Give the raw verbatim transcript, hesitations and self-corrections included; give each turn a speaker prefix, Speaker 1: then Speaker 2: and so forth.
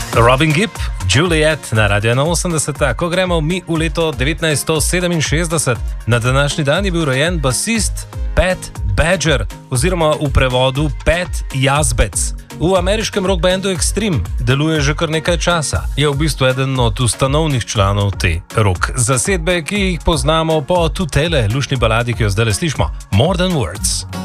Speaker 1: Robin Gibb, Juliet na Radio osemdeset, ko gremo mi v leto devetnajststo sedeminšestdeset. Na današnji dan je bil rojen basist Pat Badger, oziroma v prevodu Pat Jazbec. V ameriškem rock bandu Extreme deluje že kar nekaj časa. Je v bistvu eden od ustanovnih članov te rock zasedbe, ki jih poznamo po tutele lušni baladi, ki jo zdaj slišimo, More Than Words.